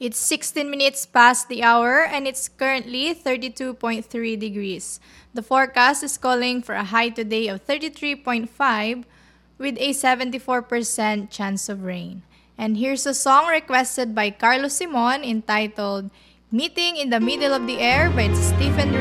It's 16 minutes past the hour and it's currently 32.3 degrees. The forecast is calling for a high today of 33.5 with a 74% chance of rain. And here's a song requested by Carlos Simon entitled Meeting in the Middle of the Air by Stephen